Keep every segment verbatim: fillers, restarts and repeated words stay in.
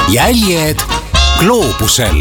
jäljed gloobusel.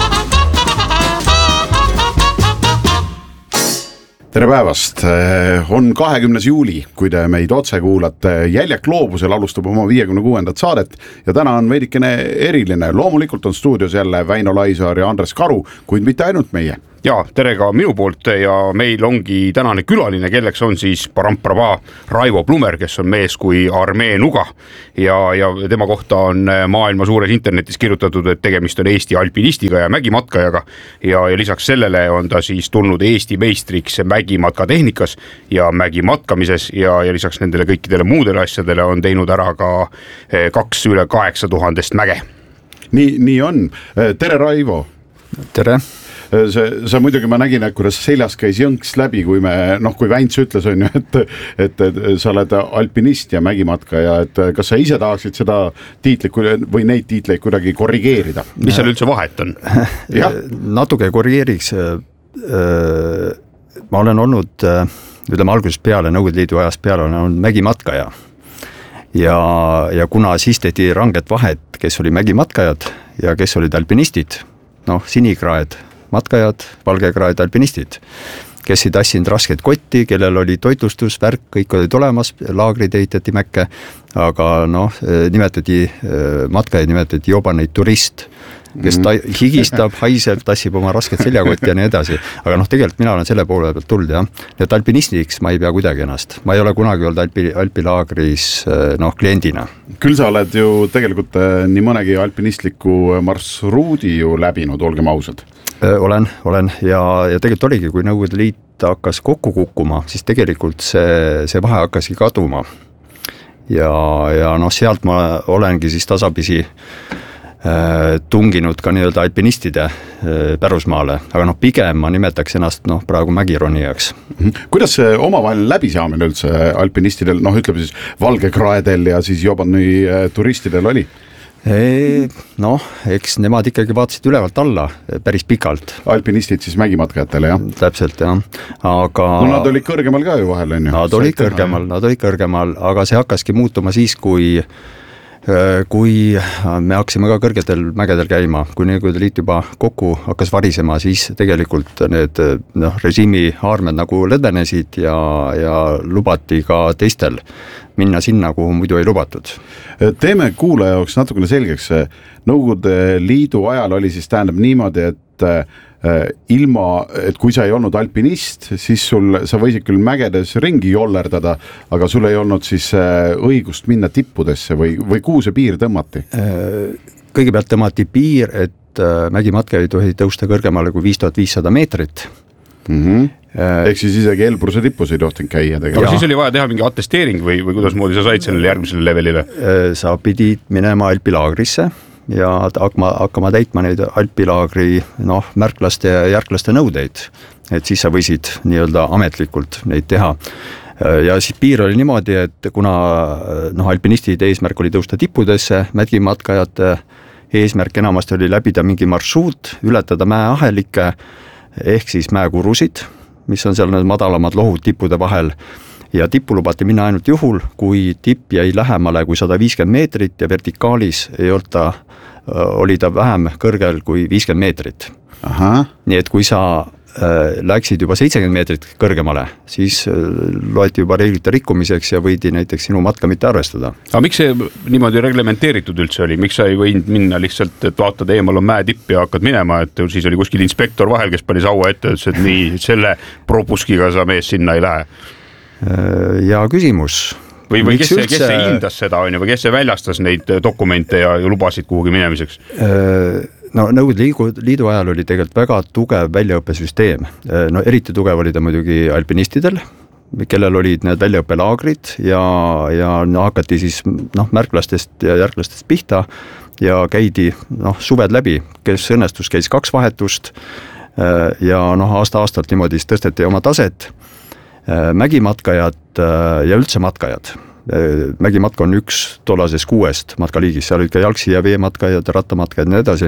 Tere päevast, on kahekümnes juuli, kui te meid otse kuulate. Jäljed gloobusel alustab oma viiekümne kuuendat saadet ja täna on veidikene eriline. Loomulikult on stuudios jälle Väino Laisaar ja Andres Karu, kuid mitte ainult meie. Ja tere ka minu poolt ja meil ongi tänane külaline, kelleks on siis paramparabaa Raivo Plumer, kes on mees kui armee nuga ja, ja tema kohta on maailma suures internetis kirjutatud, et tegemist on Eesti alpinistiga ja mägimatkajaga ja, ja lisaks sellele on ta siis tulnud Eesti meistriks mägimatkatehnikas ja mägimatkamises ja, ja lisaks nendele kõikidele muudele asjadele on teinud ära ka kaks üle kaheksa tuhandest mäge. Nii, nii on. Tere Raivo. Tere. See, see muidugi ma nägin, et kuidas seljas käis jõnks läbi, kui me, noh, kui Väints ütles, on ju, et, et, et sa oled alpinist ja mägimatkaja, et kas sa ise tahaksid seda tiitlit või neid tiitleid kuidagi korrigeerida? Mis seal üldse vahet on? Natuke korrigeeriks. Ma olen olnud, ütleme algusest peale, Nõukogude Liidu ajast peale olen olnud mägimatkaja. Ja, ja kuna siis tehti ranget vahet, kes oli mägimatkajad ja kes olid alpinistid, noh, sinikraed matkajad, valgekraed alpinistid, kes ei tassinud rasket kotti, kellel oli toitlustus, värk, kõik olid olemas, laagrid ehitati mäkke, aga noh, nimetati, matkajaid nimetati jobaneid turist, kes ta, higistab, haiseb, tassib oma rasket seljakotti ja nii edasi. Aga noh, tegelikult mina olen selle poole pealt tulnud, jah. Et alpinistiks ma ei pea kuidagi ennast. Ma ei ole kunagi olnud alpi, alpilaagris noh, kliendina. Küll sa oled ju tegelikult nii mõnegi alpinistliku marsruudi ju läbinud, olgem ausad. Olen, olen ja, ja tegelikult oligi, kui Nõukogude Liit hakkas kokku kukkuma, siis tegelikult see, see vahe hakkaski kaduma. Ja, ja noh, sealt ma olengi siis tasapisi äh, tunginud ka nii-öelda alpinistide äh, pärusmaale, aga noh, pigem ma nimetaks ennast noh, praegu mägironijaks. Kuidas see omavaheline läbisaamine üldse alpinistidel, noh ütleme siis valgekraedel ja siis jobani turistidel oli? Noh, eks nemad ikkagi vaatasid ülevalt alla päris pikalt. Alpinistid siis mägimatkajatele, jah? Täpselt, jah. Aga... No nad olid kõrgemal ka ju vahel, on ju? Nad olid kõrgemal, nad olid kõrgemal, aga see hakkaski muutuma siis, kui kui me hakkasime ka kõrgetel mägedel käima, kui Nõukogude Liit juba kokku hakkas varisema, siis tegelikult need noh, režiimi haarmed nagu lõdvenesid ja, ja lubati ka teistel minna sinna, kuhu muidu ei lubatud. Teeme kuulaja jaoks natukene selgeks. Nõukogude Liidu ajal oli siis tähendab niimoodi, et ilma, et kui sa ei olnud alpinist, siis sul, sa võisid küll mägedes ringi jollerdada, aga sul ei olnud siis õigust minna tippudesse või, või kuhu see piir tõmmati? Kõigepealt tõmmati piir, et mägimatka ei tohi tõusta kõrgemale kui viis tuhat viissada meetrit. Mm-hmm. Ehk siis isegi Elbruse tippus ei tohtinud käia tegelikult. Aga siis oli vaja teha mingi attesteering või, või kuidas moodi sa said sellele järgmisele levelile? Sa pidid minema alpilaagrisse ja hakkama, hakkama täitma neid alpilaagri noh, märklaste ja järklaste nõudeid, et siis sa võisid nii-öelda ametlikult neid teha. Ja siis piir oli niimoodi, et kuna noh, alpinistide eesmärk oli tõusta tippudesse, mägimatkajate eesmärk enamasti oli läbida mingi marsruut, ületada mäeahelikke ehk siis mäekurusid, mis on seal need madalamad lohud tippude vahel. Ja tippu lubati minna ainult juhul, kui tipp jäi lähemale kui sada viiskümmend meetrit ja vertikaalis ei olnud ta, oli ta vähem kõrgel kui viiskümmend meetrit. Aha. Nii et kui sa äh, läksid juba seitsekümmend meetrit kõrgemale, siis äh, loeti juba reeglite rikkumiseks ja võidi näiteks sinu matka mitte arvestada. Aga miks see niimoodi reglementeeritud üldse oli? Miks sa ei võinud minna lihtsalt, et vaatad eemal on mäe tipp ja hakkad minema, et siis oli kuskil inspektor vahel, kes pani saua ette, et nii, selle propuskiga sa mees sinna ei lähe? Ja küsimus. Või, või kes, üldse... kes see hindas seda on, või kes see väljastas neid dokumente ja lubasid kuhugi minemiseks? No Nõukogude Liidu ajal oli tegelikult väga tugev väljaõppesüsteem. No eriti tugev oli ta muidugi alpinistidel, kellel olid need väljaõppelaagrid ja, ja no, hakati siis noh, märklastest ja järklastest pihta ja käidi noh, suved läbi, kes õnnestus käis kaks vahetust ja noh, aasta-aastalt niimoodi tõsteti oma taset. Mägimatkajad ja üldse matkajad. Mägimatka on üks tollasest kuuest matkaliigist, seal olid ka jalgsi ja veematkajad, rattamatkajad ja nii edasi.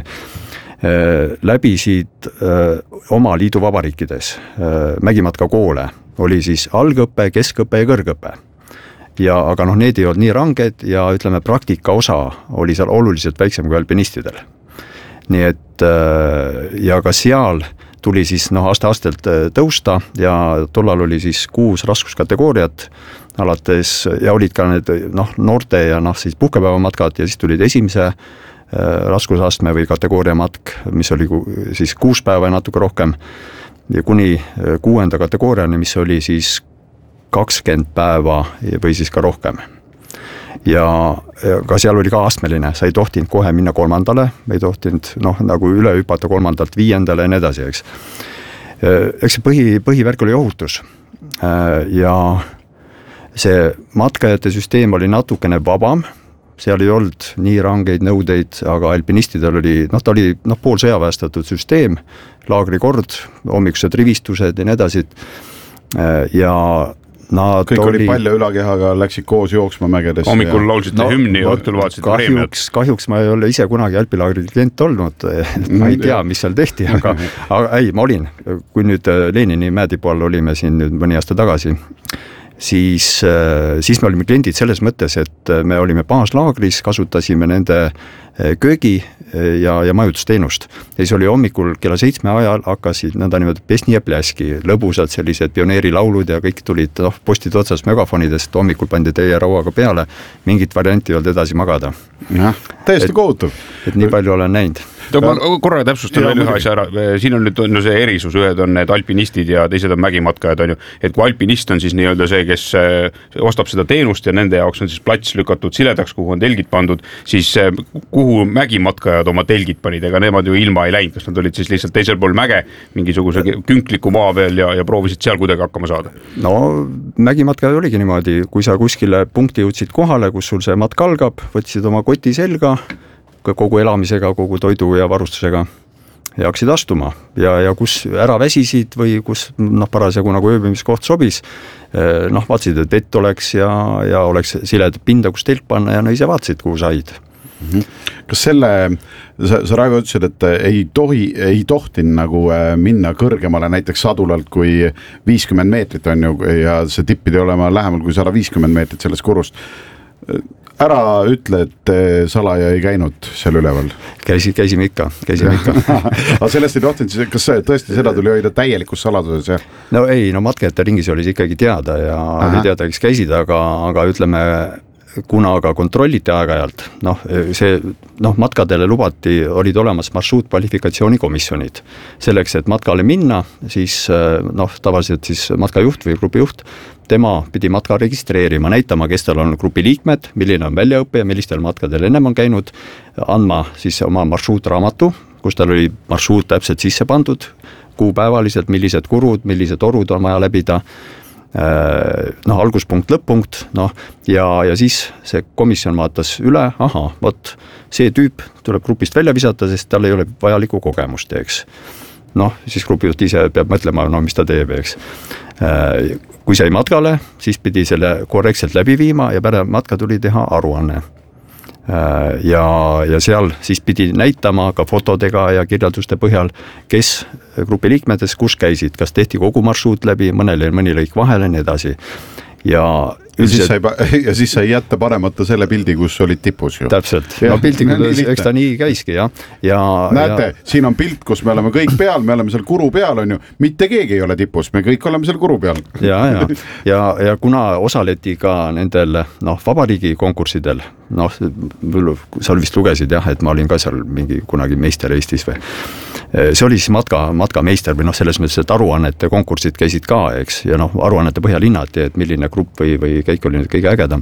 Läbisid oma liidu vabariikides mägimatka koole, oli siis algõpe, keskõpe ja kõrgõpe. ja aga noh, need ei olnud nii ranged ja ütleme, praktika osa oli seal oluliselt väiksem kui alpinistidel. Nii et ja ka seal tuli siis noh, aste-astelt tõusta ja tollal oli siis kuus raskuskategooriat alates ja olid ka need noh, noorte ja noh, siis puhkepäevamatkad ja siis tulid esimese raskusastme või kategooria matk, mis oli siis kuus päeva ja natuke rohkem ja kuni kuuenda kategooriani, mis oli siis kakskümmend päeva või siis ka rohkem. Ja ka seal oli ka astmeline, sa ei tohtinud kohe minna kolmandale, ei tohtinud noh, nagu üle hüpata kolmandalt viiendale ja nii edasi, eks. Eks see põhi, põhivärk oli ohutus ja see matkajate süsteem oli natukene vabam, seal ei olnud nii rangeid nõudeid, aga alpinistidel oli, noh ta oli noh, pool sõjaväestatud süsteem, laagrikord, hommikused rivistused ja nii edasi ja nad kõik oli palja ülakehaga, läksid koos jooksma mägedes. Hommikul ja... laulsite no, hümni ja õhtul vaatasite preemiat. Kahjuks ma ei ole ise kunagi alpilaagri klient olnud, ma ei tea, mis seal tehti, aga, aga ei, ma olin, kui nüüd Lenini mäetipu all olime siin nüüd mõni aasta tagasi, siis, siis me olime kliendid selles mõttes, et me olime baaslaagris, kasutasime nende köögi ja, ja majutusteenust. Ja siis oli hommikul kella seitsme ajal hakkasid nõnda niimoodi pesni ja pläski, lõbusad sellised pioneerilaulud ja kõik tulid noh, postid otsas megafonidest, hommikul pandi teie rauaga peale, mingit varianti ei olnud edasi magada. Ja, täiesti kohutav. Et nii palju olen näinud. Ma korra täpsustan veel ühe asja ära, siin on nüüd on see erisus, ühed on need alpinistid ja teised on mägimatkajad, on ju, et kui alpinist on siis nii-öelda see, kes ostab seda teenust ja nende jaoks on siis plats lükatud siledaks, kuhu on telgid pandud, siis kuhu mägimatkajad oma telgid panid, ega nemad ju ilma ei läinud, kas nad olid siis lihtsalt teisel pool mäge mingisuguse künkliku maa peal ja, ja proovisid seal kuidagi hakkama saada? No mägimatkajad oligi niimoodi, kui sa kuskile punkti jõudsid kohale, kus sul see matk algab, võtsid oma koti selga, kogu elamisega, kogu toidu ja varustusega ja hakkasid astuma ja, ja kus ära väsisid või kus noh, parasjagu nagu ööbimiskoht sobis, noh, vaatasid, et vett oleks ja, ja oleks siled pinda, kus telk panna ja no ise vaatasid, kuhu said. Kas selle, sa, sa Raivo ütlesid, et ei tohi, ei tohti nagu minna kõrgemale näiteks sadulalt kui viiskümmend meetrit on ju ja see tipp pidi olema lähemal kui sada viiskümmend meetrit sellest kurust. Ära ütle, et salaja ei käinud seal üleval. Käisi, käisime ikka, käisime ikka. Aga sellest ei tohtinud, siis kas tõesti seda tuli hoida täielikus saladuses? Ja? No ei, no matkajate ringis oli ikkagi teada ja Aha. oli teada, kes käisid, aga, aga ütleme, kuna aga kontrolliti aeg-ajalt, noh, see, noh, matkadele lubati, olid olemas marsruutkvalifikatsioonikomisjonid. Selleks, et matkale minna, siis noh, tavaliselt siis matkajuht või grupijuht, tema pidi matka registreerima, näitama, kes tal on grupi liikmed, milline on väljaõppe ja millistel matkadel ennem on käinud, andma siis oma marsruutraamatu, kus tal oli marsruut täpselt sisse pandud, kuupäevaliselt, millised kurud, millised orud on vaja läbida, noh, alguspunkt, lõpp-punkt, noh, ja, ja siis see komisjon vaatas üle, aha, võt, see tüüp tuleb grupist välja visata, sest tal ei ole vajalikku kogemust, eks. Noh, siis grupijuht ise peab mõtlema, no mis ta teeb, eks. Kui sai matkale, siis pidi selle korrektselt läbi viima ja pärast matka tuli teha aruanne. Ja, ja seal siis pidi näitama ka fotodega ja kirjelduste põhjal, kes grupi liikmetes, kus käisid, kas tehti kogu marsruut läbi, mõnel ja mõni lõik vahele, nii edasi. Ja, ja, siis sai, ja siis sai jätta paremata selle pildi, kus olid tipus ju. Täpselt, ja, no pildi, eks ta nii käiski, jah. Ja, näete, ja... siin on pilt, kus me oleme kõik peal, me oleme seal kuru peal, on ju, mitte keegi ei ole tipus, me kõik oleme seal kuru peal. Ja, ja, ja, ja kuna osaleti ka nendel noh, vabariigi konkurssidel, noh, sa vist lugesid jah, et ma olin ka seal mingi kunagi meister Eestis või. See oli siis matka, matkameister või noh, selles mõttes, et aruannete konkursid käisid ka, eks, ja noh, aruannete põhjal hinnati, et milline grupp või, või kõik oli nüüd kõige ägedam.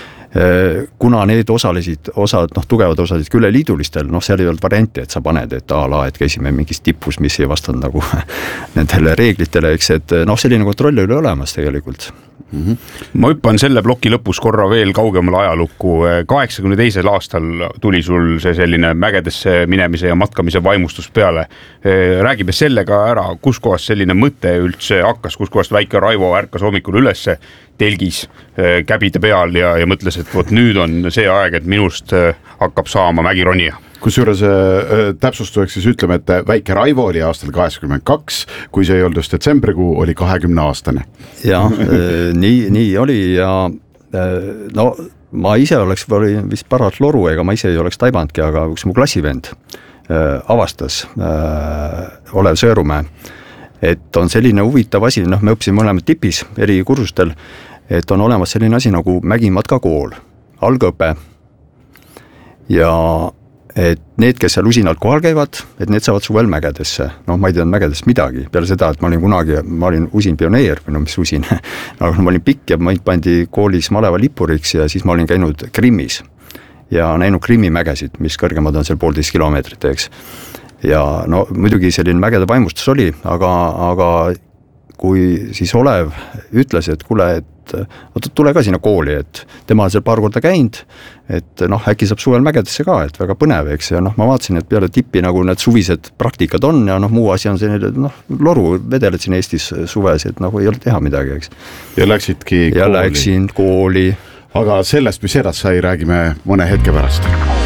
Kuna need osalesid, osad, noh, tugevad osalesid küll liidulistel, noh, seal ei olnud varianti, et sa paned, et a la, et käisime mingis tipus, mis ei vastanud nagu nendele reeglitele, eks, et noh, selline kontroll oli olemas tegelikult. Mm-hmm. Ma hüppan selle ploki lõpus korra veel kaugemale ajalukku. kaheksakümne teisel aastal tuli sul see selline mägedesse minemise ja matkamise vaimustus peale. Räägime sellega ära, kus kohast selline mõte üldse hakkas, kus kohast väike Raivo ärkas hommikul ülesse telgis käbide peal ja, ja mõtles, et vot nüüd on see aeg, et minust hakkab saama mägironija. Kusjuures täpsustuseks siis ütleme, et väike Raivo oli aastal kaheksakümmend kaks, kui see ei olnud just detsembrikuu, oli kahekümne aastane. Ja, nii, nii oli ja no ma ise oleks, olin vist paralt loru, ega ma ise ei oleks taibanudki, aga üks mu klassivend avastas Olev Sõõrumäe, et on selline huvitav asi, noh me õppisime mõlemad tipis eri kursustel, et on olemas selline asi nagu mägimatkakool, algõpe ja et need, kes seal usinalt kohal käivad, et need saavad suvel mägedesse. Noh, ma ei teadnud mägedest midagi. Peale seda, et ma olin kunagi, ma olin usin pioneer, või no mis usin, aga ma olin pikk ja ma pandi koolis maleva lipuriks ja siis ma olin käinud Krimmis ja näinud Krimmi mägesid, mis kõrgemad on seal poolteist kilomeetrit, eks. Ja no muidugi selline mägede vaimustus oli, aga, aga kui siis Olev ütles, et kuule, et tule ka sinna kooli, et tema on seal paar korda käinud, et noh, äkki saab suvel mägedesse ka, et väga põnev, eks, ja noh, ma vaatasin, et peale tippi nagu need suvised praktikad on ja noh, muu asi on selline, noh, loru vedeled siin Eestis suves, et nagu ei ole teha midagi, eks. Ja läksidki ja kooli. läksin kooli. Aga sellest, mis edasi sai, räägime mõne hetke pärast.